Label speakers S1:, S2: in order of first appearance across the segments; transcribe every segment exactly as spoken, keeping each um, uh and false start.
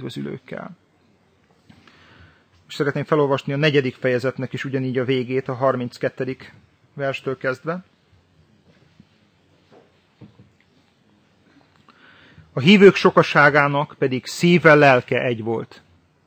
S1: üdvözülőkkel. És szeretném felolvasni a negyedik fejezetnek is ugyanígy a végét, a harminckettedik verstől kezdve. A hívők sokaságának pedig szíve, lelke egy volt.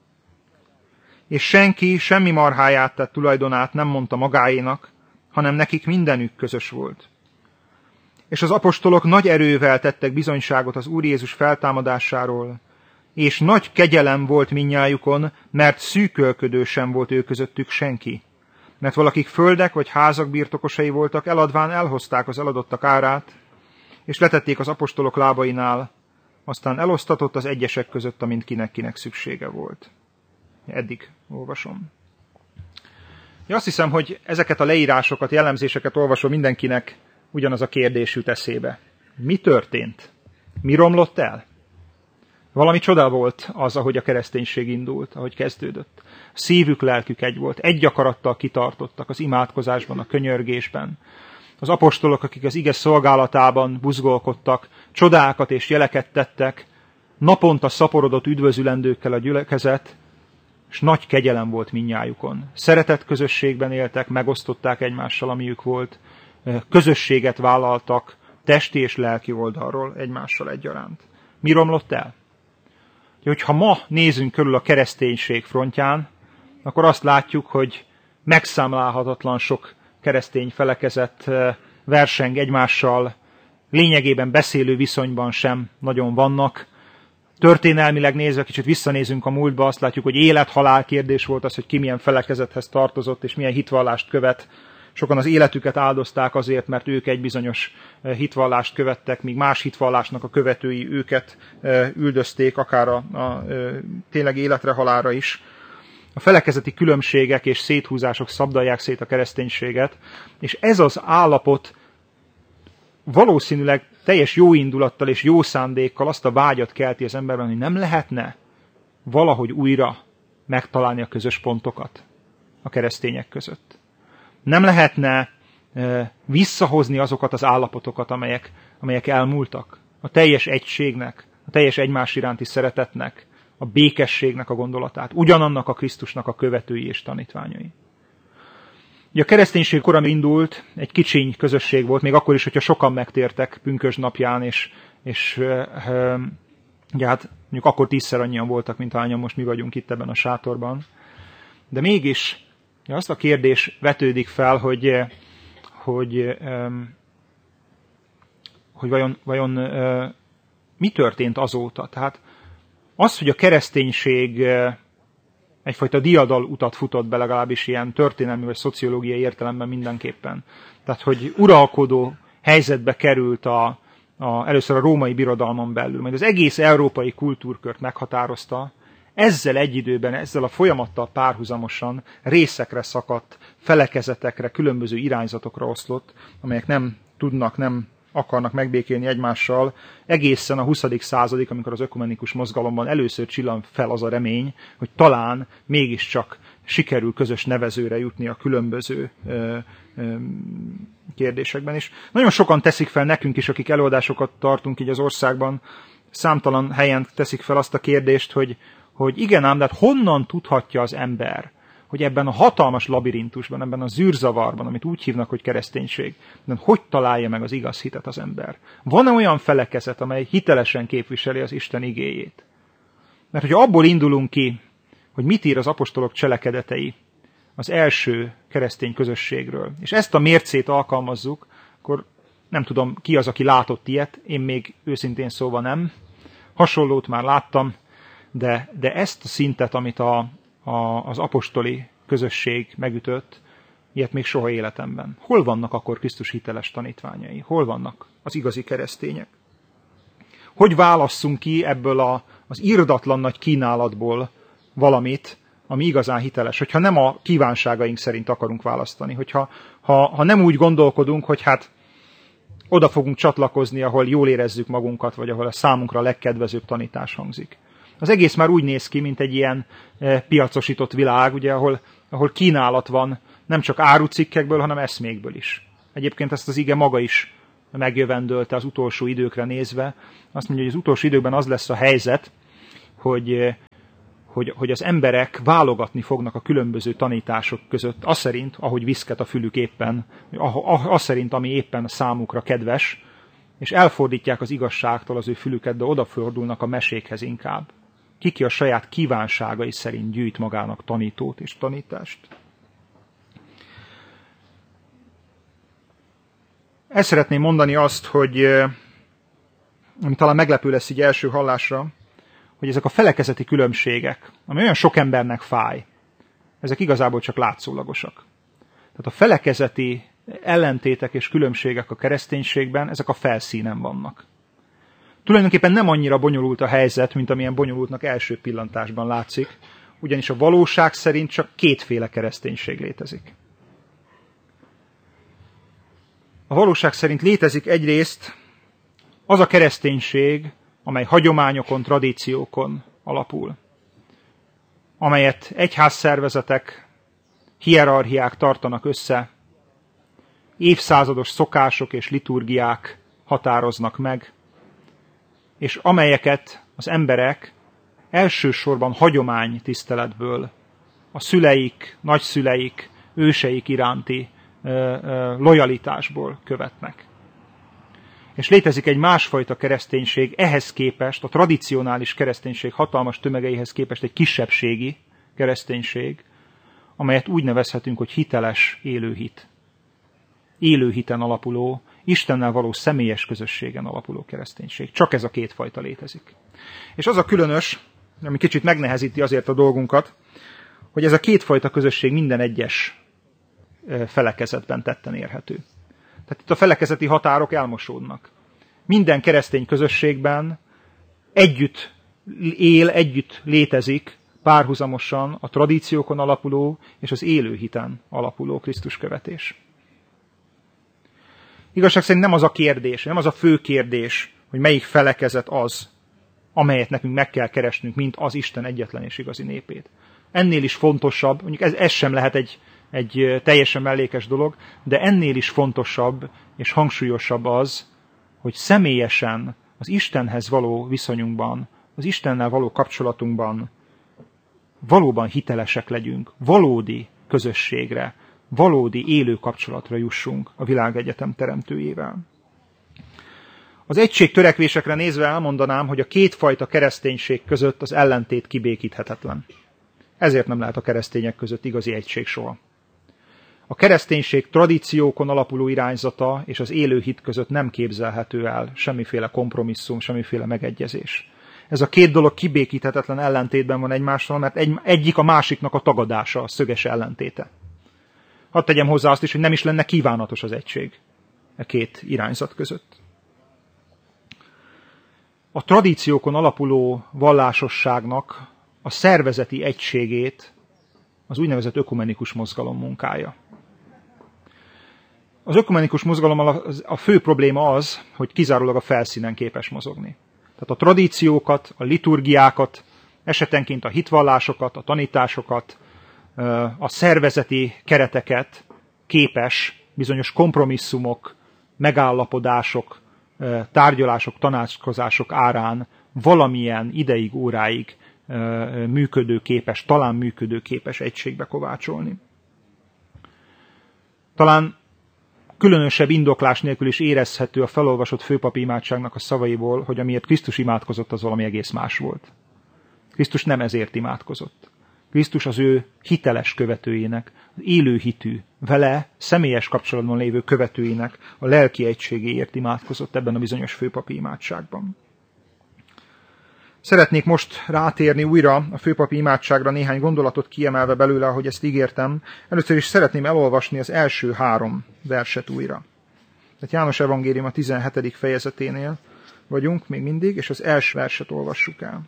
S1: És senki semmi marháját, tehát tulajdonát nem mondta magáénak, hanem nekik mindenük közös volt. És az apostolok nagy erővel tettek bizonyságot az Úr Jézus feltámadásáról, és nagy kegyelem volt mindnyájukon, mert szűkölködő sem volt ő közöttük senki. Mert valakik földek vagy házak birtokosai voltak, eladván elhozták az eladottak árát, és letették az apostolok lábainál, aztán elosztatott az egyesek között, amint kinek-kinek szüksége volt. Eddig olvasom. Ja, azt hiszem, hogy ezeket a leírásokat, jellemzéseket olvasva mindenkinek ugyanaz a kérdés jut eszébe. Mi történt? Mi romlott el? Valami csoda volt az, ahogy a kereszténység indult, ahogy kezdődött. Szívük, lelkük egy volt. Egy akarattal kitartottak az imádkozásban, a könyörgésben. Az apostolok, akik az ige szolgálatában buzgolkodtak, csodákat és jeleket tettek, naponta szaporodott üdvözülendőkkel a gyülekezet, és nagy kegyelem volt mindnyájukon. Szeretett közösségben éltek, megosztották egymással, amiük volt, közösséget vállaltak, testi és lelki oldalról egymással egyaránt. Mi romlott el? Hogyha ma nézünk körül a kereszténység frontján, akkor azt látjuk, hogy megszámlálhatatlan sok keresztény felekezet verseng egymással, lényegében beszélő viszonyban sem nagyon vannak. Történelmileg nézve, kicsit visszanézünk a múltba, azt látjuk, hogy élet-halál kérdés volt az, hogy ki milyen felekezethez tartozott, és milyen hitvallást követ. Sokan az életüket áldozták azért, mert ők egy bizonyos hitvallást követtek, míg más hitvallásnak a követői őket üldözték, akár a, a, a tényleg életre, halálra is. A felekezeti különbségek és széthúzások szabdalják szét a kereszténységet, és ez az állapot valószínűleg teljes jó indulattal és jó szándékkal azt a vágyat kelti az emberben, hogy nem lehetne valahogy újra megtalálni a közös pontokat a keresztények között. Nem lehetne e, visszahozni azokat az állapotokat, amelyek, amelyek elmúltak. A teljes egységnek, a teljes egymás iránti szeretetnek, a békességnek a gondolatát, ugyanannak a Krisztusnak a követői és tanítványai. Ugye a kereszténység korán indult, egy kicsiny közösség volt, még akkor is, hogyha sokan megtértek pünkösd napján, és, és e, ugye hát mondjuk akkor tízszer annyian voltak, mint ahányan most mi vagyunk itt ebben a sátorban. De mégis azt a kérdés vetődik fel, hogy, hogy, hogy vajon, vajon mi történt azóta. Tehát az, hogy a kereszténység egyfajta diadal utat futott be, legalábbis ilyen történelmi vagy szociológiai értelemben mindenképpen. Tehát, hogy uralkodó helyzetbe került a, a, először a római birodalmon belül, majd az egész európai kultúrkört meghatározta, ezzel egy időben, ezzel a folyamattal párhuzamosan részekre szakadt, felekezetekre, különböző irányzatokra oszlott, amelyek nem tudnak, nem akarnak megbékélni egymással, egészen a huszadik századig, amikor az ökumenikus mozgalomban először csillan fel az a remény, hogy talán mégiscsak sikerül közös nevezőre jutni a különböző ö, ö, kérdésekben is. Nagyon sokan teszik fel nekünk is, akik előadásokat tartunk így az országban, számtalan helyen teszik fel azt a kérdést, hogy hogy igen ám, de hát honnan tudhatja az ember, hogy ebben a hatalmas labirintusban, ebben a zűrzavarban, amit úgy hívnak, hogy kereszténység, de hogy találja meg az igaz hitet az ember? Van-e olyan felekezet, amely hitelesen képviseli az Isten igéjét? Mert hogyha abból indulunk ki, hogy mit ír az apostolok cselekedetei az első keresztény közösségről, és ezt a mércét alkalmazzuk, akkor nem tudom, ki az, aki látott ilyet, én még őszintén szóval nem. Hasonlót már láttam, De, de ezt a szintet, amit a, a, az apostoli közösség megütött, ilyet még soha életemben. Hol vannak akkor Krisztus hiteles tanítványai? Hol vannak az igazi keresztények? Hogy válasszunk ki ebből a, az irdatlan nagy kínálatból valamit, ami igazán hiteles? Hogyha nem a kívánságaink szerint akarunk választani, hogyha ha, ha nem úgy gondolkodunk, hogy hát oda fogunk csatlakozni, ahol jól érezzük magunkat, vagy ahol a számunkra a legkedvezőbb tanítás hangzik. Az egész már úgy néz ki, mint egy ilyen e, piacosított világ, ugye, ahol, ahol kínálat van nem csak árucikkekből, hanem eszmékből is. Egyébként ezt az ige maga is megjövendölte az utolsó időkre nézve. Azt mondja, hogy az utolsó időkben az lesz a helyzet, hogy hogy, hogy az emberek válogatni fognak a különböző tanítások között, az szerint, ahogy viszket a fülük éppen, az szerint, ami éppen számukra kedves, és elfordítják az igazságtól az ő fülüket, de odafordulnak a mesékhez inkább. Kiki a saját kívánságai szerint gyűjt magának tanítót és tanítást. Ezt szeretném mondani azt, hogy ami talán meglepő lesz így első hallásra, hogy ezek a felekezeti különbségek, ami olyan sok embernek fáj, ezek igazából csak látszólagosak. Tehát a felekezeti ellentétek és különbségek a kereszténységben, ezek a felszínen vannak. Tulajdonképpen nem annyira bonyolult a helyzet, mint amilyen bonyolultnak első pillantásban látszik, ugyanis a valóság szerint csak kétféle kereszténység létezik. A valóság szerint létezik egyrészt az a kereszténység, amely hagyományokon, tradíciókon alapul, amelyet egyházszervezetek, hierarchiák tartanak össze, évszázados szokások és liturgiák határoznak meg, és amelyeket az emberek elsősorban hagyománytiszteletből, a szüleik, nagyszüleik, őseik iránti ö, ö, lojalitásból követnek. És létezik egy másfajta kereszténység, ehhez képest, a tradicionális kereszténység hatalmas tömegeihez képest egy kisebbségi kereszténység, amelyet úgy nevezhetünk, hogy hiteles élőhit. Élőhiten alapuló, Istennel való személyes közösségen alapuló kereszténység. Csak ez a két fajta létezik. És az a különös, ami kicsit megnehezíti azért a dolgunkat, hogy ez a kétfajta közösség minden egyes felekezetben tetten érhető. Tehát itt a felekezeti határok elmosódnak. Minden keresztény közösségben együtt él, együtt létezik párhuzamosan a tradíciókon alapuló és az élő hiten alapuló Krisztus követés. Igazság szerint nem az a kérdés, nem az a fő kérdés, hogy melyik felekezet az, amelyet nekünk meg kell keresnünk, mint az Isten egyetlen és igazi népét. Ennél is fontosabb, mondjuk ez, ez sem lehet egy, egy teljesen mellékes dolog, de ennél is fontosabb és hangsúlyosabb az, hogy személyesen az Istenhez való viszonyunkban, az Istennel való kapcsolatunkban valóban hitelesek legyünk, valódi közösségre, valódi élő kapcsolatra jussunk a világegyetem teremtőjével. Az egység törekvésekre nézve elmondanám, hogy a kétfajta kereszténység között az ellentét kibékíthetetlen. Ezért nem lehet a keresztények között igazi egység soha. A kereszténység tradíciókon alapuló irányzata és az élő hit között nem képzelhető el semmiféle kompromisszum, semmiféle megegyezés. Ez a két dolog kibékíthetetlen ellentétben van egymással, mert egy, egyik a másiknak a tagadása, a szöges ellentéte. Hadd tegyem hozzá azt is, hogy nem is lenne kívánatos az egység a két irányzat között. A tradíciókon alapuló vallásosságnak a szervezeti egységét az úgynevezett ökumenikus mozgalom munkája. Az ökumenikus mozgalommal a fő probléma az, hogy kizárólag a felszínen képes mozogni. Tehát a tradíciókat, a liturgiákat, esetenként a hitvallásokat, a tanításokat, a szervezeti kereteket képes bizonyos kompromisszumok, megállapodások, tárgyalások, tanácskozások árán valamilyen ideig, óráig működőképes, talán működőképes egységbe kovácsolni. Talán különösebb indoklás nélkül is érezhető a felolvasott főpapi imádságnak a szavaiból, hogy amiért Krisztus imádkozott, az valami egész más volt. Krisztus nem ezért imádkozott. Krisztus az ő hiteles követőinek, az élő hitű, vele személyes kapcsolatban lévő követőinek a lelki egységéért imádkozott ebben a bizonyos főpapi imádságban. Szeretnék most rátérni újra a főpapi imádságra, néhány gondolatot kiemelve belőle, ahogy ezt ígértem. Először is szeretném elolvasni az első három verset újra. Tehát János evangélium a tizenhetedik fejezeténél vagyunk még mindig, és az első verset olvassuk el.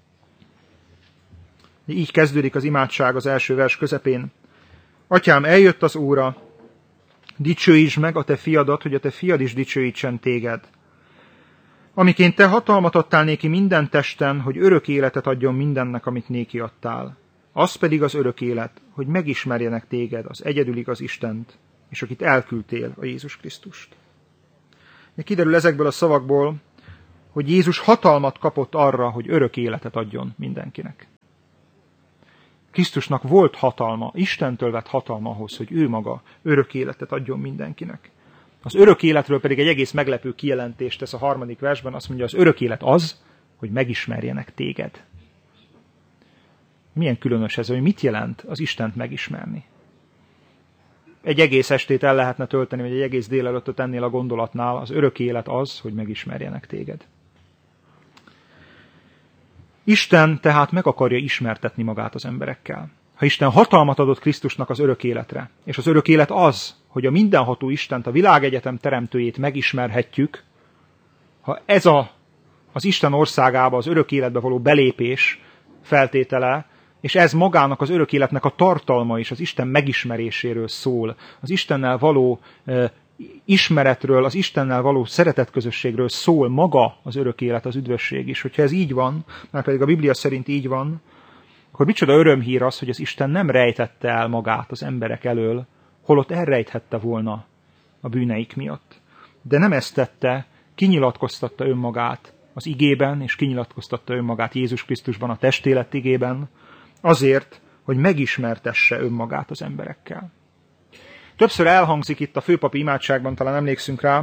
S1: Így kezdődik az imádság az első vers közepén. Atyám, eljött az óra, dicsőítsd meg a te fiadat, hogy a te fiad is dicsőítsen téged. Amiként te hatalmat adtál néki minden testen, hogy örök életet adjon mindennek, amit néki adtál. Az pedig az örök élet, hogy megismerjenek téged, az egyedül igaz Istent, és akit elküldtél, a Jézus Krisztust. Kiderül ezekből a szavakból, hogy Jézus hatalmat kapott arra, hogy örök életet adjon mindenkinek. Krisztusnak volt hatalma, Istentől vett hatalma ahhoz, hogy ő maga örök életet adjon mindenkinek. Az örök életről pedig egy egész meglepő kijelentést tesz a harmadik versben, azt mondja, az örök élet az, hogy megismerjenek téged. Milyen különös ez, hogy mit jelent az Istent megismerni? Egy egész estét el lehetne tölteni, vagy egy egész délelőttöt ennél a gondolatnál, az örök élet az, hogy megismerjenek téged. Isten tehát meg akarja ismertetni magát az emberekkel. Ha Isten hatalmat adott Krisztusnak az örök életre, és az örök élet az, hogy a mindenható Istent, a világegyetem teremtőjét megismerhetjük, ha ez a, az Isten országába, az örök életbe való belépés feltétele, és ez magának az örök életnek a tartalma is az Isten megismeréséről szól, az Istennel való e, ismeretről, az Istennel való szeretetközösségről szól maga az örök élet, az üdvösség is. Hogyha ez így van, mert pedig a Biblia szerint így van, akkor micsoda örömhír az, hogy az Isten nem rejtette el magát az emberek elől, holott elrejthette volna a bűneik miatt. De nem ezt tette, kinyilatkoztatta önmagát az igében, és kinyilatkoztatta önmagát Jézus Krisztusban a testélet igében, azért, hogy megismertesse önmagát az emberekkel. Többször elhangzik itt a főpapi imádságban, talán emlékszünk rá,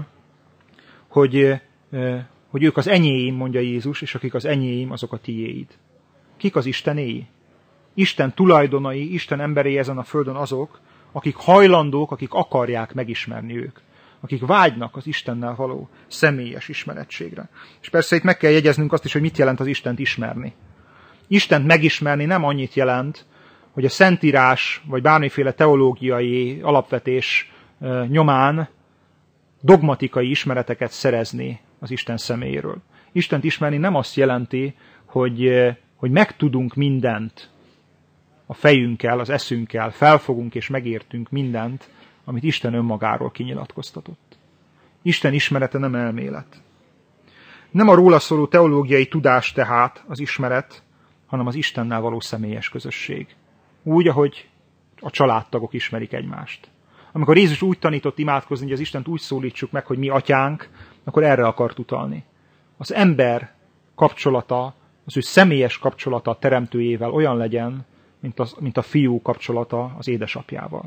S1: hogy, hogy ők az enyéim, mondja Jézus, és akik az enyéim, azok a tiéid. Kik az Istenéi? Isten tulajdonai, Isten emberei ezen a földön azok, akik hajlandók, akik akarják megismerni ők. Akik vágynak az Istennel való személyes ismerettségre. És persze itt meg kell jegyeznünk azt is, hogy mit jelent az Istent ismerni. Istent megismerni nem annyit jelent, hogy a Szentírás, vagy bármiféle teológiai alapvetés nyomán dogmatikai ismereteket szerezni az Isten személyéről. Istent ismerni nem azt jelenti, hogy, hogy megtudunk mindent a fejünkkel, az eszünkkel, felfogunk és megértünk mindent, amit Isten önmagáról kinyilatkoztatott. Isten ismerete nem elmélet. Nem a róla szóló teológiai tudás tehát az ismeret, hanem az Istennel való személyes közösség. Úgy, ahogy a családtagok ismerik egymást. Amikor Jézus úgy tanított imádkozni, hogy az Istent úgy szólítsuk meg, hogy mi atyánk, akkor erre akart utalni. Az ember kapcsolata, az ő személyes kapcsolata a teremtőjével olyan legyen, mint, az, mint a fiú kapcsolata az édesapjával.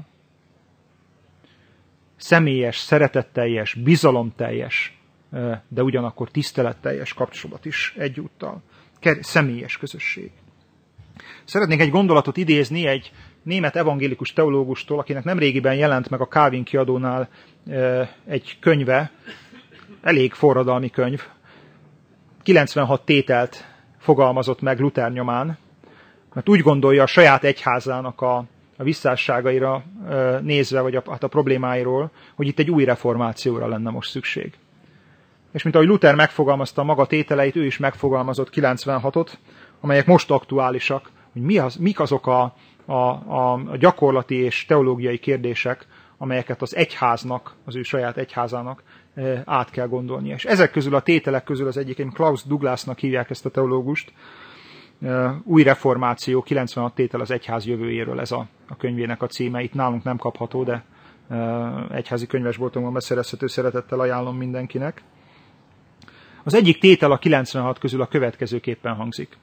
S1: Személyes, szeretetteljes, bizalomteljes, de ugyanakkor tiszteletteljes kapcsolat is egyúttal. Személyes közösség. Szeretnék egy gondolatot idézni egy német evangélikus teológustól, akinek nemrégiben jelent meg a Calvin kiadónál egy könyve, elég forradalmi könyv, kilencvenhat tételt fogalmazott meg Luther nyomán, mert úgy gondolja a saját egyházának a, a visszásságaira nézve, vagy a, hát a problémáiról, hogy itt egy új reformációra lenne most szükség. És mint ahogy Luther megfogalmazta maga tételeit, ő is megfogalmazott kilencvenhatot, amelyek most aktuálisak, hogy mi az, mik azok a, a, a, a gyakorlati és teológiai kérdések, amelyeket az egyháznak, az ő saját egyházának e, át kell gondolnia. És ezek közül a tételek közül az egyik, Klaus Douglasnak hívják ezt a teológust, e, új reformáció, kilencvenhat tétel az egyház jövőjéről, ez a, a könyvének a címe. Itt nálunk nem kapható, de e, egyházi könyvesboltunkban beszerezhető, szeretettel ajánlom mindenkinek. Az egyik tétel a kilencvenhat közül a következőképpen hangzik.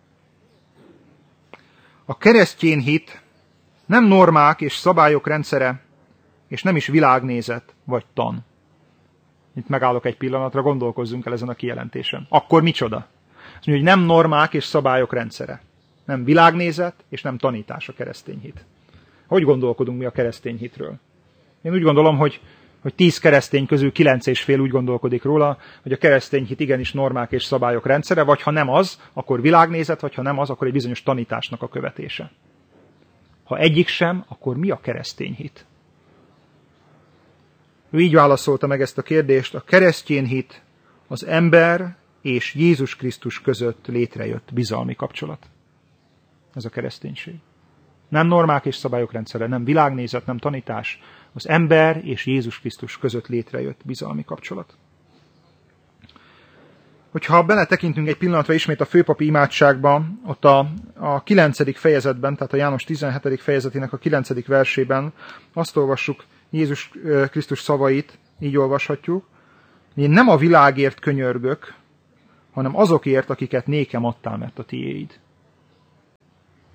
S1: A keresztény hit nem normák és szabályok rendszere, és nem is világnézet vagy tan. Itt megállok egy pillanatra, gondolkozzunk el ezen a kijelentésen. Akkor micsoda? Azt mondja, hogy nem normák és szabályok rendszere. Nem világnézet, és nem tanítás a keresztény hit. Hogy gondolkodunk mi a keresztény hitről? Én úgy gondolom, hogy hogy tíz keresztény közül kilenc és fél úgy gondolkodik róla, hogy a keresztény hit igenis normák és szabályok rendszere, vagy ha nem az, akkor világnézet, vagy ha nem az, akkor egy bizonyos tanításnak a követése. Ha egyik sem, akkor mi a keresztény hit? Ő így válaszolta meg ezt a kérdést, a keresztény hit az ember és Jézus Krisztus között létrejött bizalmi kapcsolat. Ez a kereszténység. Nem normák és szabályok rendszere, nem világnézet, nem tanítás, az ember és Jézus Krisztus között létrejött bizalmi kapcsolat. Hogyha beletekintünk egy pillanatra ismét a főpapi imádságba, ott a, a kilencedik fejezetben, tehát a János tizenhetedik fejezetének a kilencedik versében azt olvassuk Jézus Krisztus szavait, így olvashatjuk, hogy én nem a világért könyörgök, hanem azokért, akiket nékem adtál, mert a tiéd.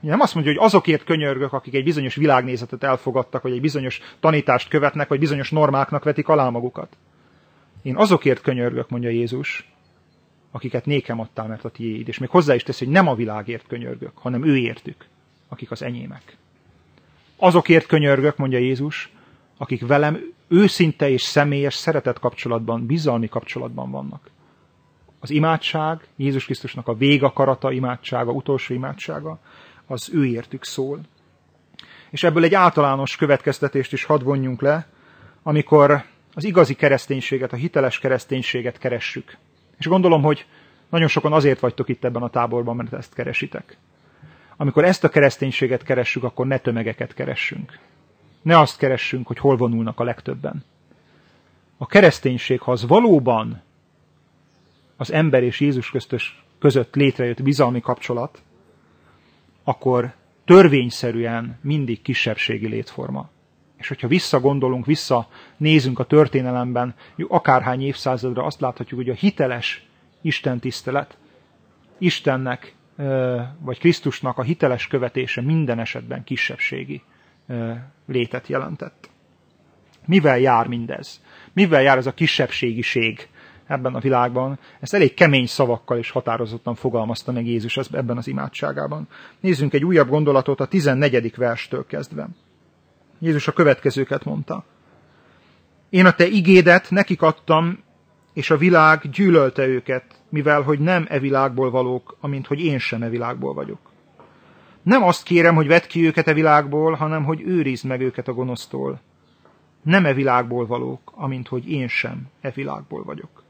S1: Nem azt mondja, hogy azokért könyörgök, akik egy bizonyos világnézetet elfogadtak, vagy egy bizonyos tanítást követnek, vagy bizonyos normáknak vetik alá magukat. Én azokért könyörgök, mondja Jézus, akiket nékem adtál, mert a tiéd. És még hozzá is teszi, hogy nem a világért könyörgök, hanem ő értük, akik az enyémek. Azokért könyörgök, mondja Jézus, akik velem őszinte és személyes szeretet kapcsolatban, bizalmi kapcsolatban vannak. Az imádság, Jézus Krisztusnak a végakarata imádsága, utolsó imádsága, az ő értük szól. És ebből egy általános következtetést is hadd vonjunk le, amikor az igazi kereszténységet, a hiteles kereszténységet keressük. És gondolom, hogy nagyon sokan azért vagytok itt ebben a táborban, mert ezt keresitek. Amikor ezt a kereszténységet keressük, akkor ne tömegeket keressünk. Ne azt keressünk, hogy hol vonulnak a legtöbben. A kereszténység, ha az valóban az ember és Jézus köztös között létrejött bizalmi kapcsolat, akkor törvényszerűen mindig kisebbségi létforma. És hogyha visszagondolunk, visszanézünk a történelemben, akárhány évszázadra, azt láthatjuk, hogy a hiteles istentisztelet, Istennek vagy Krisztusnak a hiteles követése minden esetben kisebbségi létet jelentett. Mivel jár mindez? Mivel jár ez a kisebbségiség ebben a világban? Ezt elég kemény szavakkal és határozottan fogalmazta meg Jézus ebben az imádságában. Nézzünk egy újabb gondolatot a tizennegyedik verstől kezdve. Jézus a következőket mondta. Én a te igédet nekik adtam, és a világ gyűlölte őket, mivel hogy nem e világból valók, amint hogy én sem e világból vagyok. Nem azt kérem, hogy vedd ki őket e világból, hanem hogy őrizd meg őket a gonosztól. Nem e világból valók, amint hogy én sem e világból vagyok.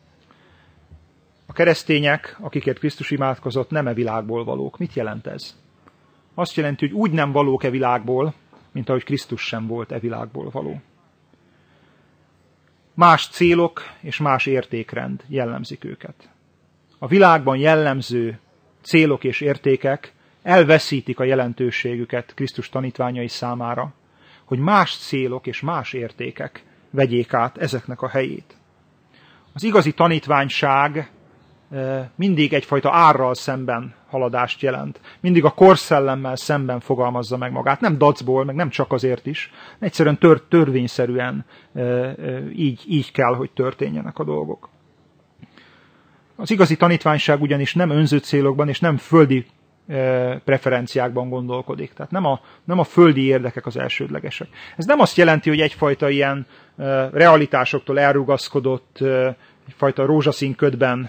S1: A keresztények, akikért Krisztus imádkozott, nem e világból valók. Mit jelent ez? Azt jelenti, hogy úgy nem valók e világból, mint ahogy Krisztus sem volt e világból való. Más célok és más értékrend jellemzik őket. A világban jellemző célok és értékek elveszítik a jelentőségüket Krisztus tanítványai számára, hogy más célok és más értékek vegyék át ezeknek a helyét. Az igazi tanítványság mindig egyfajta árral szemben haladást jelent. Mindig a korszellemmel szemben fogalmazza meg magát. Nem dacból, meg nem csak azért is. Egyszerűen tör, törvényszerűen így, így kell, hogy történjenek a dolgok. Az igazi tanítványság ugyanis nem önző célokban és nem földi preferenciákban gondolkodik. Tehát nem a, nem a földi érdekek az elsődlegesek. Ez nem azt jelenti, hogy egyfajta ilyen realitásoktól elrugaszkodott, egyfajta rózsaszín ködben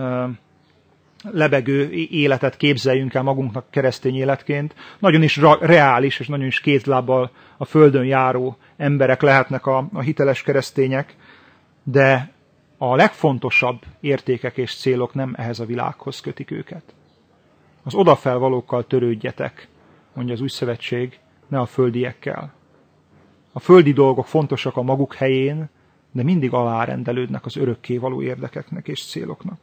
S1: lebegő életet képzeljünk el magunknak keresztény életként. Nagyon is reális és nagyon is kézlábbal a földön járó emberek lehetnek a, a hiteles keresztények, de a legfontosabb értékek és célok nem ehhez a világhoz kötik őket. Az odafelvalókkal törődjetek, mondja az új szövetség, ne a földiekkel. A földi dolgok fontosak a maguk helyén, de mindig alárendelődnek az örökkévaló érdekeknek és céloknak.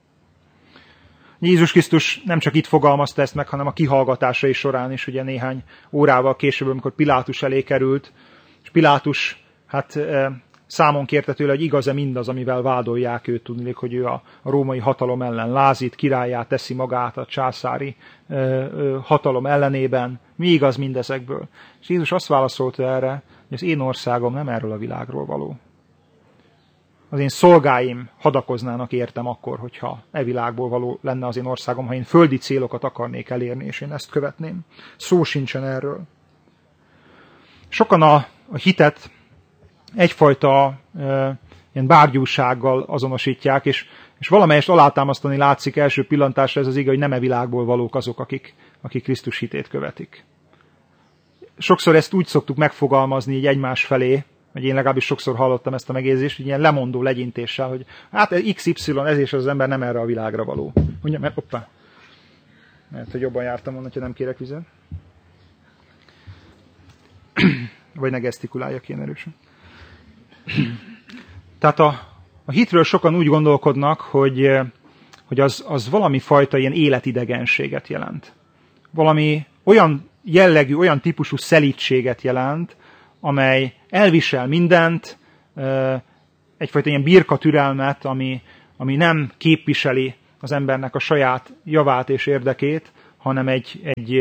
S1: Jézus Krisztus nem csak itt fogalmazta ezt meg, hanem a kihallgatásai során is, ugye néhány órával később, amikor Pilátus elé került, és Pilátus hát számon kérte tőle, hogy igaz-e mindaz, amivel vádolják őt, tudnilik, hogy ő a, a római hatalom ellen lázít, királlyá teszi magát a császári ö, ö, hatalom ellenében. Mi igaz mindezekből? És Jézus azt válaszolta erre, hogy az én országom nem erről a világról való. Az én szolgáim hadakoznának értem akkor, hogyha e világból való lenne az én országom, ha én földi célokat akarnék elérni, és én ezt követném. Szó sincsen erről. Sokan a, a hitet egyfajta e, ilyen bárgyúsággal azonosítják, és, és valamelyest alátámasztani látszik első pillantásra ez az ige, hogy nem e világból valók azok, akik, akik Krisztus hitét követik. Sokszor ezt úgy szoktuk megfogalmazni így egymás felé, vagy én legalábbis sokszor hallottam ezt a megjegyzést, hogy ilyen lemondó legyintéssel, hogy hát iksz ipszilon, ez és az ember nem erre a világra való. Mondja, mert hoppá, mert hogy jobban jártam volna, ha nem kérek vizet. Vagy ne gesztikuláljak ilyen erősen. Tehát a, a hitről sokan úgy gondolkodnak, hogy, hogy az, az valami fajta ilyen életidegenséget jelent. Valami olyan jellegű, olyan típusú szelídséget jelent, amely elvisel mindent, egyfajta ilyen birka türelmet, ami, ami nem képviseli az embernek a saját javát és érdekét, hanem egy, egy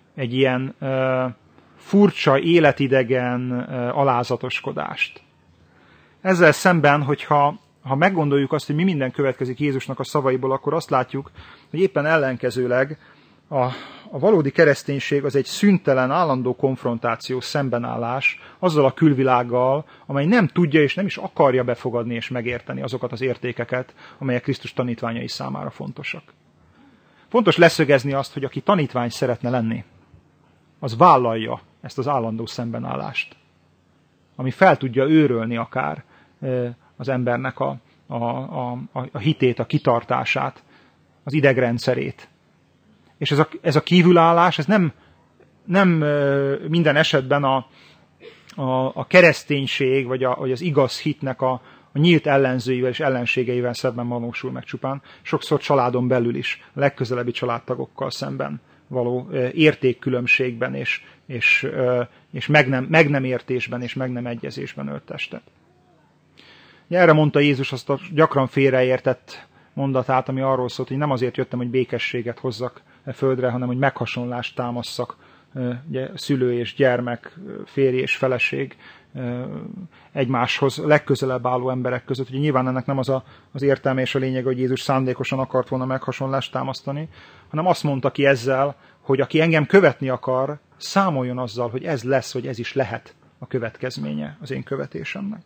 S1: egy ilyen uh, furcsa, életidegen uh, alázatoskodást. Ezzel szemben, hogyha ha meggondoljuk azt, hogy mi minden következik Jézusnak a szavaiból, akkor azt látjuk, hogy éppen ellenkezőleg a, a valódi kereszténység az egy szüntelen, állandó konfrontáció, szembenállás azzal a külvilággal, amely nem tudja és nem is akarja befogadni és megérteni azokat az értékeket, amelyek Krisztus tanítványai számára fontosak. Fontos leszögezni azt, hogy aki tanítvány szeretne lenni, az vállalja ezt az állandó szembenállást, ami fel tudja őrölni akár az embernek a, a, a, a hitét, a kitartását, az idegrendszerét. És ez a, ez a kívülállás, ez nem, nem minden esetben a, a, a kereszténység, vagy, a, vagy az igaz hitnek a, a nyílt ellenzőivel és ellenségeivel szemben valósul meg csupán. Sokszor családon belül is, a legközelebbi családtagokkal szemben való értékkülönbségben és, és, és meg, nem, meg nem értésben és meg nem egyezésben ölt testet. Erre mondta Jézus azt a gyakran félreértett mondatát, ami arról szólt, hogy nem azért jöttem, hogy békességet hozzak a földre, hanem hogy meghasonlást támasszak ugye, szülő és gyermek, férj és feleség egymáshoz legközelebb álló emberek között. Ugye nyilván ennek nem az a, az értelme és a lényeg, hogy Jézus szándékosan akart volna meghasonlást támasztani, hanem azt mondta ki ezzel, hogy aki engem követni akar, számoljon azzal, hogy ez lesz, hogy ez is lehet a következménye az én követésemnek.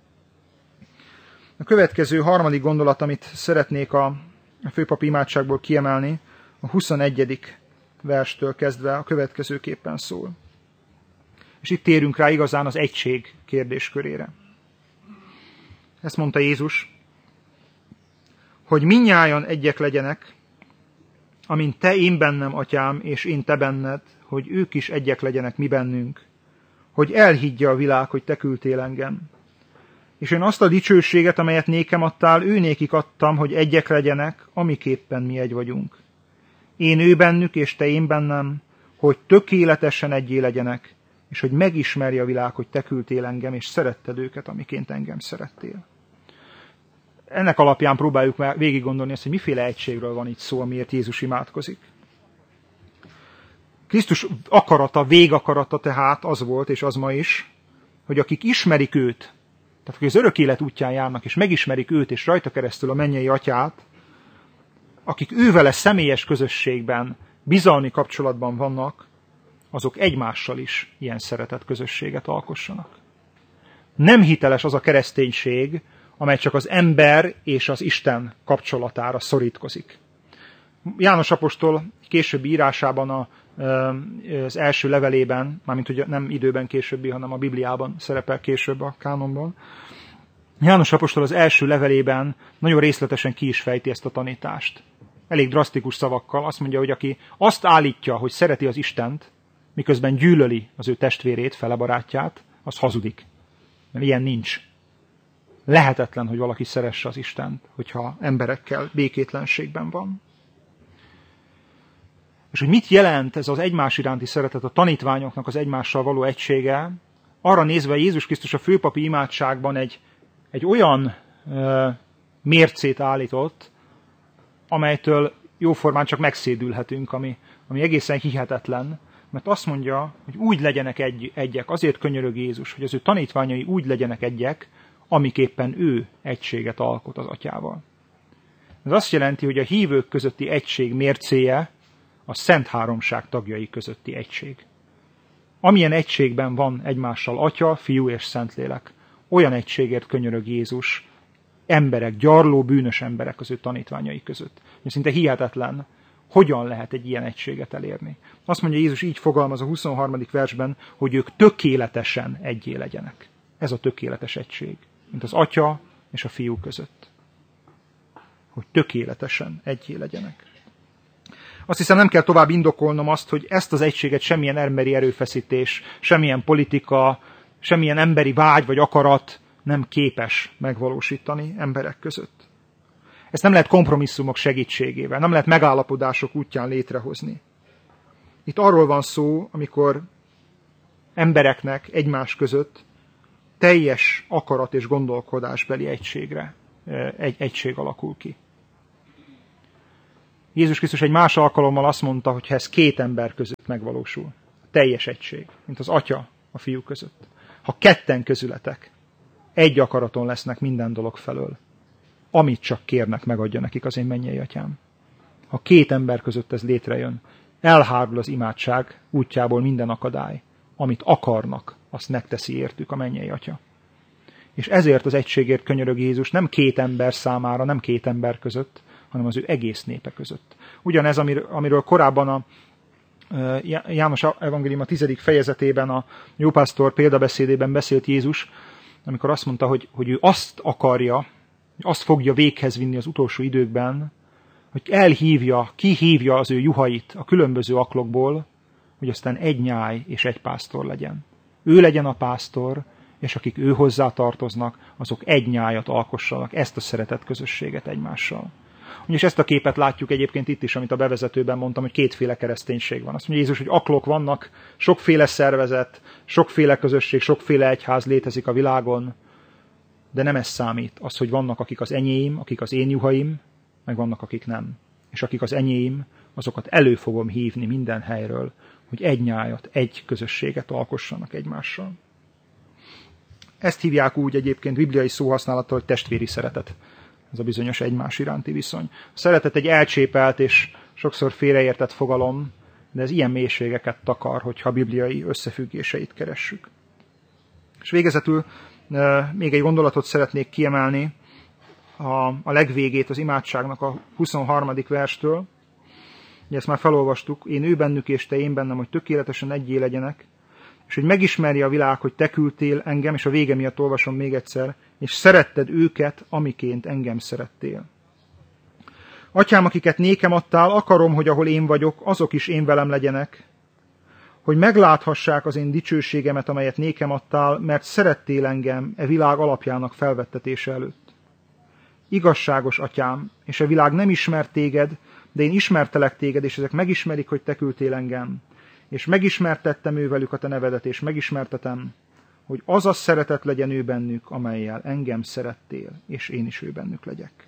S1: A következő harmadik gondolat, amit szeretnék a főpapi imádságból kiemelni, a huszonegyedik verstől kezdve a következőképpen szól. És itt térünk rá igazán az egység kérdéskörére. Ezt mondta Jézus, hogy mindnyájan egyek legyenek, amint te én bennem, atyám, és én te benned, hogy ők is egyek legyenek mi bennünk, hogy elhiggye a világ, hogy te küldtél engem. És én azt a dicsőséget, amelyet nékem adtál, ő nékik adtam, hogy egyek legyenek, amiképpen mi egy vagyunk. Én ő bennük, és te én bennem, hogy tökéletesen egyé legyenek, és hogy megismerje a világ, hogy te küldtél engem, és szeretted őket, amiként engem szerettél. Ennek alapján próbáljuk már végig gondolni azt, hogy miféle egységről van itt szó, amiért Jézus imádkozik. Krisztus akarata, végakarata tehát az volt, és az ma is, hogy akik ismerik őt, tehát akik az örök élet útján járnak, és megismerik őt, és rajta keresztül a mennyei atyát, akik ővele személyes közösségben, bizalmi kapcsolatban vannak, azok egymással is ilyen szeretett közösséget alkossanak. Nem hiteles az a kereszténység, amely csak az ember és az Isten kapcsolatára szorítkozik. János apostol későbbi írásában, a, az első levelében, mármint hogy nem időben későbbi, hanem a Bibliában szerepel később a kánonban, János apostol az első levelében nagyon részletesen ki is fejti ezt a tanítást. Elég drasztikus szavakkal azt mondja, hogy aki azt állítja, hogy szereti az Istent, miközben gyűlöli az ő testvérét, fele barátját, az hazudik. Mert ilyen nincs. Lehetetlen, hogy valaki szeresse az Istent, hogyha emberekkel békétlenségben van. És hogy mit jelent ez az egymás iránti szeretet, a tanítványoknak az egymással való egysége, arra nézve Jézus Krisztus a főpapi imádságban egy, egy olyan ö, mércét állított, amelytől jóformán csak megszédülhetünk, ami, ami egészen hihetetlen, mert azt mondja, hogy úgy legyenek egy, egyek, azért könyörög Jézus, hogy az ő tanítványai úgy legyenek egyek, amiképpen ő egységet alkot az atyával. Ez azt jelenti, hogy a hívők közötti egység mércéje a Szent Háromság tagjai közötti egység. Amilyen egységben van egymással Atya, Fiú és Szentlélek, olyan egységért könyörög Jézus emberek, gyarló, bűnös emberek az ő tanítványai között. Szinte hihetetlen, hogyan lehet egy ilyen egységet elérni. Azt mondja Jézus, így fogalmaz a huszonharmadik versben, hogy ők tökéletesen egyé legyenek. Ez a tökéletes egység, mint az Atya és a Fiú között. Hogy tökéletesen egyé legyenek. Azt hiszem, nem kell tovább indokolnom azt, hogy ezt az egységet semmilyen emberi erőfeszítés, semmilyen politika, semmilyen emberi vágy vagy akarat nem képes megvalósítani emberek között. Ezt nem lehet kompromisszumok segítségével, nem lehet megállapodások útján létrehozni. Itt arról van szó, amikor embereknek egymás között teljes akarat és gondolkodásbeli egységre, egy, egység alakul ki. Jézus Krisztus egy más alkalommal azt mondta, hogy ha ez két ember között megvalósul, teljes egység, mint az atya a fiú között. Ha ketten közületek, egy akaraton lesznek minden dolog felől, amit csak kérnek, megadja nekik az én mennyei atyám. Ha két ember között ez létrejön, elhárul az imádság útjából minden akadály. Amit akarnak, azt megteszi értük a mennyei atya. És ezért az egységért könyörög Jézus nem két ember számára, nem két ember között, hanem az ő egész népe között. Ugyanez, amiről korábban a János evangélium a tizedik fejezetében a jópásztor példabeszédében beszélt Jézus, amikor azt mondta, hogy, hogy ő azt akarja, azt fogja véghez vinni az utolsó időkben, hogy elhívja, kihívja az ő juhait a különböző aklokból, hogy aztán egy nyáj és egy pásztor legyen. Ő legyen a pásztor, és akik ő hozzá tartoznak, azok egy nyájat alkossanak, ezt a szeretet közösséget egymással. És ezt a képet látjuk egyébként itt is, amit a bevezetőben mondtam, hogy kétféle kereszténység van. Azt mondja Jézus, hogy aklok vannak, sokféle szervezet, sokféle közösség, sokféle egyház létezik a világon, de nem ez számít. Az, hogy vannak, akik az enyém, akik az én juhaim, meg vannak, akik nem. És akik az enyém, azokat elő fogom hívni minden helyről, hogy egy nyájat, egy közösséget alkossanak egymással. Ezt hívják úgy egyébként bibliai szóhasználattal, hogy testvéri szeretet. Ez a bizonyos egymás iránti viszony. A szeretet egy elcsépelt és sokszor félreértett fogalom, de ez ilyen mélységeket takar, hogyha a bibliai összefüggéseit keressük. És végezetül még egy gondolatot szeretnék kiemelni, a, a legvégét az imádságnak a huszonharmadik verstől. Ugye ezt már felolvastuk, én ő bennük és te én bennem, hogy tökéletesen egyé legyenek, és hogy megismerje a világ, hogy te küldtél engem, és a vége miatt olvasom még egyszer, és szeretted őket, amiként engem szerettél. Atyám, akiket nékem adtál, akarom, hogy ahol én vagyok, azok is én velem legyenek, hogy megláthassák az én dicsőségemet, amelyet nékem adtál, mert szerettél engem e világ alapjának felvettetése előtt. Igazságos atyám, és a világ nem ismert téged, de én ismertelek téged, és ezek megismerik, hogy te küldtél engem. És megismertettem ővelük a te nevedet, és megismertetem, hogy az a szeretet legyen ő bennük, amellyel engem szerettél, és én is ő bennük legyek.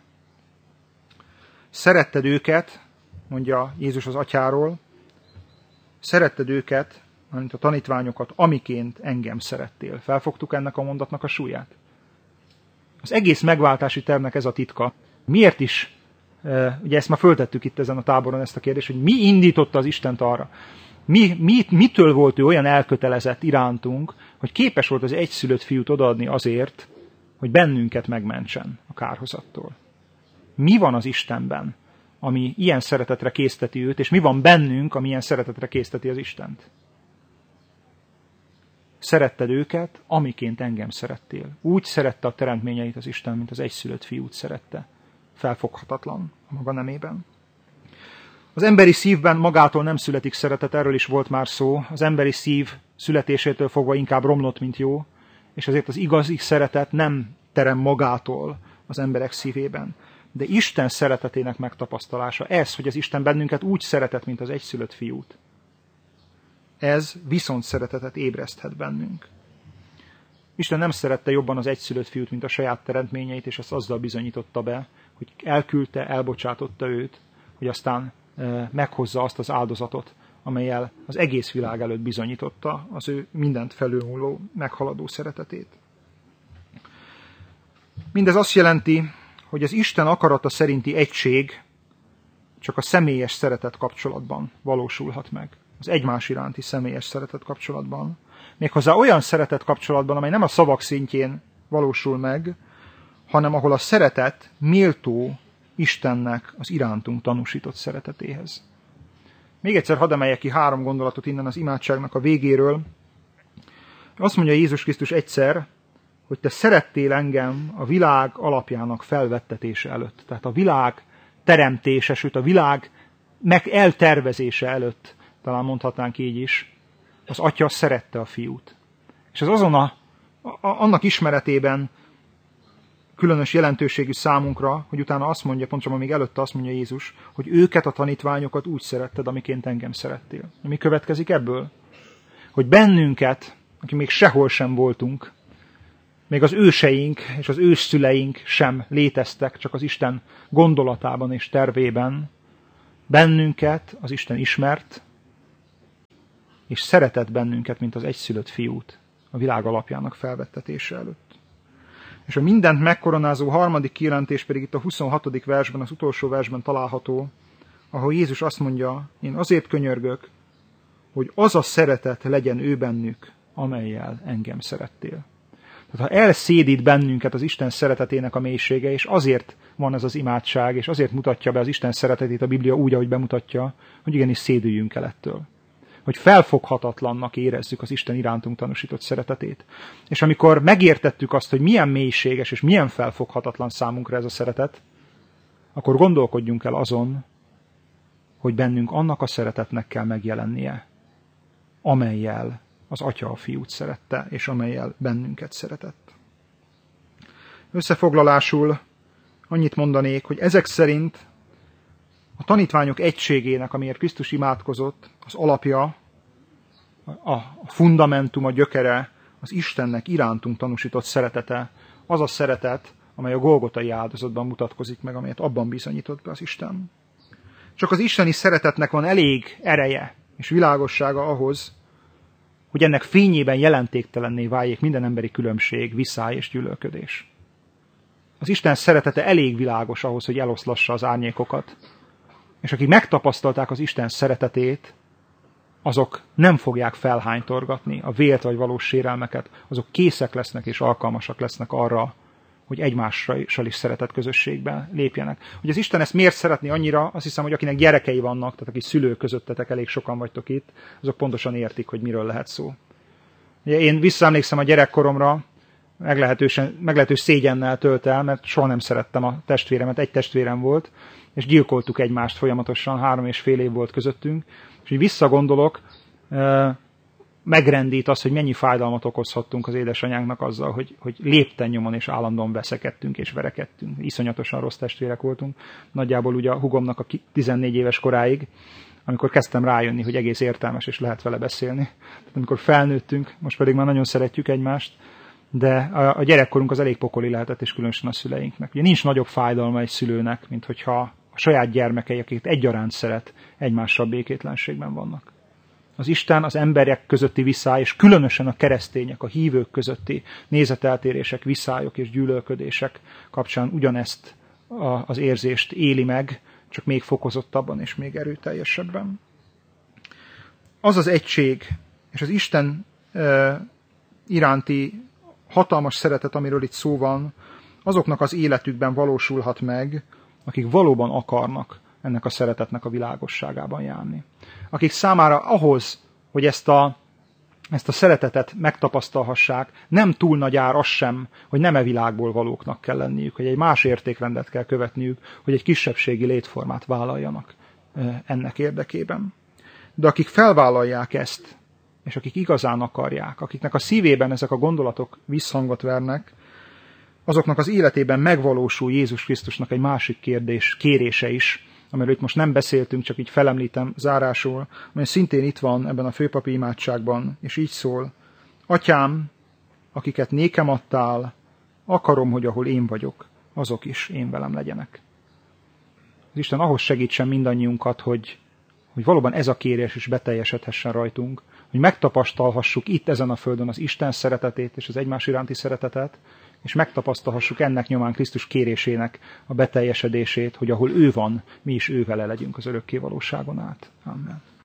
S1: Szeretted őket, mondja Jézus az atyáról, szeretted őket, mint a tanítványokat, amiként engem szerettél. Felfogtuk ennek a mondatnak a súlyát? Az egész megváltási tervnek ez a titka. Miért is, ugye ezt már föltettük itt ezen a táboron ezt a kérdést, hogy mi indította az Istent arra? Mi, mi, mitől volt ő olyan elkötelezett irántunk, hogy képes volt az egyszülött fiút odaadni azért, hogy bennünket megmentsen a kárhozattól? Mi van az Istenben, ami ilyen szeretetre készteti őt, és mi van bennünk, ami ilyen szeretetre készteti az Istent? Szeretted őket, amiként engem szerettél. Úgy szerette a teremtményeit az Isten, mint az egyszülött fiút szerette. Felfoghatatlan a maga nemében. Az emberi szívben magától nem születik szeretet, erről is volt már szó. Az emberi szív születésétől fogva inkább romlott, mint jó, és ezért az igazi szeretet nem terem magától az emberek szívében. De Isten szeretetének megtapasztalása, ez, hogy az Isten bennünket úgy szeretett, mint az egyszülött fiút, ez viszont szeretetet ébreszthet bennünk. Isten nem szerette jobban az egyszülött fiút, mint a saját teremtményeit, és ezt azzal bizonyította be, hogy elküldte, elbocsátotta őt, hogy aztán e, meghozza azt az áldozatot, amellyel az egész világ előtt bizonyította az ő mindent felülmúló, meghaladó szeretetét. Mindez azt jelenti, hogy az Isten akarata szerinti egység csak a személyes szeretet kapcsolatban valósulhat meg. Az egymás iránti személyes szeretet kapcsolatban. Méghozzá olyan szeretet kapcsolatban, amely nem a szavak szintjén valósul meg, hanem ahol a szeretet méltó Istennek az irántunk tanúsított szeretetéhez. Még egyszer hadd emeljek ki három gondolatot innen az imádságnak a végéről. Azt mondja Jézus Krisztus egyszer, hogy te szerettél engem a világ alapjának felvettetése előtt. Tehát a világ teremtése, sőt a világ meg eltervezése előtt, talán mondhatnánk így is, az atya szerette a fiút. És ez azon a, a, annak ismeretében különös jelentőségű számunkra, hogy utána azt mondja, pontosabban még előtte azt mondja Jézus, hogy őket, a tanítványokat úgy szeretted, amiként engem szerettél. Mi következik ebből? Hogy bennünket, akik még sehol sem voltunk, még az őseink és az ősszüleink sem léteztek, csak az Isten gondolatában és tervében, bennünket az Isten ismert, és szeretett bennünket, mint az egyszülött fiút a világ alapjának felvettetése előtt. És a mindent megkoronázó harmadik kijelentés pedig itt a huszonhatodik versben, az utolsó versben található, ahol Jézus azt mondja, én azért könyörgök, hogy az a szeretet legyen ő bennük, amellyel engem szerettél. Tehát ha elszédít bennünket az Isten szeretetének a mélysége, és azért van ez az imádság, és azért mutatja be az Isten szeretetét a Biblia úgy, ahogy bemutatja, hogy igenis szédüljünk el ettől. Hogy felfoghatatlannak érezzük az Isten irántunk tanúsított szeretetét. És amikor megértettük azt, hogy milyen mélységes és milyen felfoghatatlan számunkra ez a szeretet, akkor gondolkodjunk el azon, hogy bennünk annak a szeretetnek kell megjelennie, amellyel az Atya a Fiút szerette, és amellyel bennünket szeretett. Összefoglalásul annyit mondanék, hogy ezek szerint a tanítványok egységének, amiért Krisztus imádkozott, az alapja, a fundamentum, a gyökere, az Istennek irántunk tanúsított szeretete, az a szeretet, amely a golgotai áldozatban mutatkozik meg, amelyet abban bizonyított be az Isten. Csak az isteni szeretetnek van elég ereje és világossága ahhoz, hogy ennek fényében jelentéktelenné váljék minden emberi különbség, viszály és gyűlölködés. Az Isten szeretete elég világos ahhoz, hogy eloszlassa az árnyékokat, és akik megtapasztalták az Isten szeretetét, azok nem fogják felhánytorgatni a vélt vagy valós sérelmeket, azok készek lesznek és alkalmasak lesznek arra, hogy egymással is szeretett közösségben lépjenek. Hogy az Isten ezt miért szeretné annyira, azt hiszem, hogy akinek gyerekei vannak, tehát aki szülők közöttetek, elég sokan vagytok itt, azok pontosan értik, hogy miről lehet szó. Ugye én visszaemlékszem a gyerekkoromra, meglehetősen, meglehetős szégyennel tölt el, mert soha nem szerettem a testvéremet, egy testvérem volt, és gyilkoltuk egymást folyamatosan, három és fél év volt közöttünk, és így visszagondolok, megrendít az, hogy mennyi fájdalmat okozhattunk az édesanyánknak azzal, hogy, hogy lépten nyomon és állandóan veszekedtünk és verekedtünk. Iszonyatosan rossz testvérek voltunk. Nagyjából ugye a hugomnak a tizennégy éves koráig, amikor kezdtem rájönni, hogy egész értelmes és lehet vele beszélni. Tehát amikor felnőttünk, most pedig már nagyon szeretjük egymást, de a, a gyerekkorunk az elég pokoli lehetett, és különösen a szüleinknek. Ugye nincs nagyobb fájdalma egy szülőnek, mint hogyha a saját gyermekei, akiket egyaránt szeret, egymással békétlenségben vannak. Az Isten az emberek közötti viszály, és különösen a keresztények, a hívők közötti nézeteltérések, viszályok és gyűlölködések kapcsán ugyanezt az érzést éli meg, csak még fokozottabban és még erőteljesebben. Az az egység, és az Isten iránti hatalmas szeretet, amiről itt szó van, azoknak az életükben valósulhat meg, akik valóban akarnak ennek a szeretetnek a világosságában járni. Akik számára ahhoz, hogy ezt a, ezt a szeretetet megtapasztalhassák, nem túl nagy ár az sem, hogy nem e világból valóknak kell lenniük, hogy egy más értékrendet kell követniük, hogy egy kisebbségi létformát vállaljanak ennek érdekében. De akik felvállalják ezt, és akik igazán akarják, akiknek a szívében ezek a gondolatok visszhangot vernek, azoknak az életében megvalósul Jézus Krisztusnak egy másik kérdés, kérése is, amiről itt most nem beszéltünk, csak így felemlítem zárásul, amely szintén itt van ebben a főpapi imádságban, és így szól: Atyám, akiket nékem adtál, akarom, hogy ahol én vagyok, azok is én velem legyenek. Az Isten ahhoz segítsen mindannyiunkat, hogy, hogy valóban ez a kérés is beteljesedhessen rajtunk, hogy megtapasztalhassuk itt ezen a földön az Isten szeretetét és az egymás iránti szeretetet, és megtapasztalhassuk ennek nyomán Krisztus kérésének a beteljesedését, hogy ahol ő van, mi is ő vele legyünk az örökké valóságon át. Amen.